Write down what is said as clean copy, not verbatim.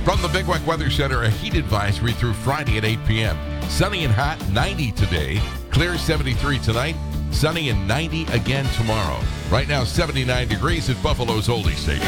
From the Big Weck Weather Center, a heat advisory through Friday at 8 p.m. Sunny and hot, 90 today. Clear 73 tonight. Sunny and 90 again tomorrow. Right now, 79 degrees at Buffalo's Oldie Stadium.